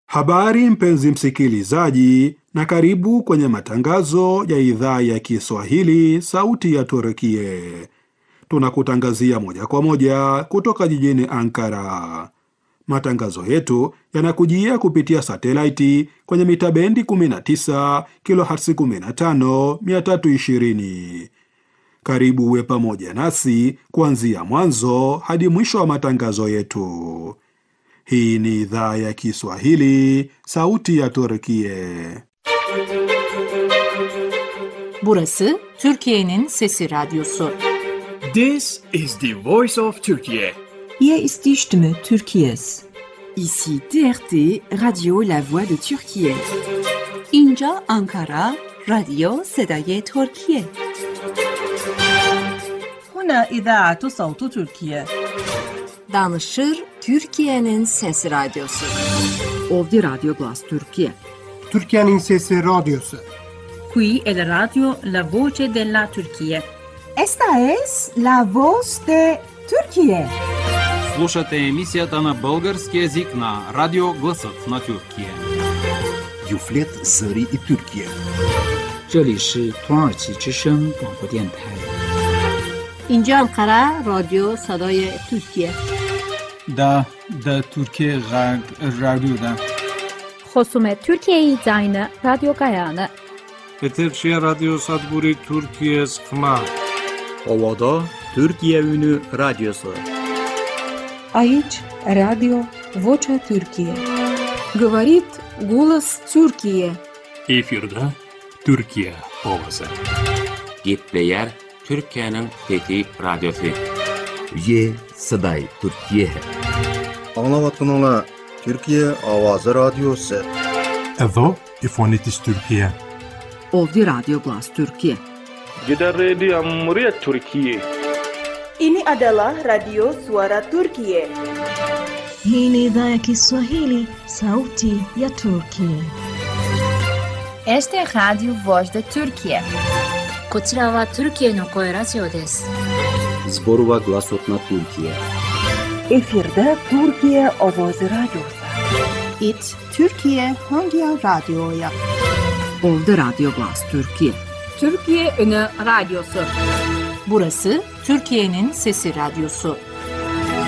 Habari mpenzi msikilizaji, na karibu kwenye matangazo ya idhaa ya Kiswahili sauti ya Turkie. Tunakutangazia moja kwa moja kutoka jijini Ankara. Matangazo yetu yanakujia kupitia satelaiti kwenye mita bendi 19 kilohertz 15 320. Karibu uwe pamoja nasi kuanzia mwanzo hadi mwisho wa matangazo yetu. Hii ni idhaa ya Kiswahili, sauti ya Turkie. Burası Türkiye'nin Sesi Radyosu. This is the voice of Turkey. Hier ist die Stimme Türkiye's. Ici TRT, Radio La Voix de Türkiye. İnca Ankara, Radyo Sedaye Türkiye. هنا إذاعة صوت تركيا. Danışır Türkiye'nin Sesi Radyosu. Ovdje Radio Glas Türkiye. Türkiye'nin Sesi Radyosu. Qui è la radio La Voce della Turchia. Esta es La Voz de Türkiye. Слушате емисията на български език на Радио Гласът на Türkiye. Юфлет Зари и Türkiye. 这里是土耳其之声广播电台。 İnca Ankara, Radyo Sedaye Türkiye. Da Türkiye Radyo'da. خصومت ترکیه زاین رادیو گایانه. Eterşehir Radyo Sadburi Türkiye Sıkma. Ovada Türkiye Ünü Radyosu. Aici Radio Vocea Türkiye. Говорит голос Türkiye. Efirde Türkiye Ovası. Gitleyer Türkiye'nin Fethi Radyosu. Ye Saday Türkiye. Anlavatın Türkiye Avazı Radyosu. Edo İfonitis Türkiye. Ovdje Radio Glas Türkiye. Gidan Radio Muryat Türkiye. Ini adalah Radio Suara Türkiye. Hii ni idhaa ya Kiswahili, sauti ya Turkiye. Este es Radio Voz de Türkiye. こちらはトルキエの声ラジオです。 Zborova Glasot na Türkiye. Efirde Türkiye Ovoz Radyosu. It Türkiye Hangi Radyo'ya? Ovdje Radio Glas Türkiye. Türkiye Ünü Radyosu. Burası Türkiye'nin Sesi Radyosu.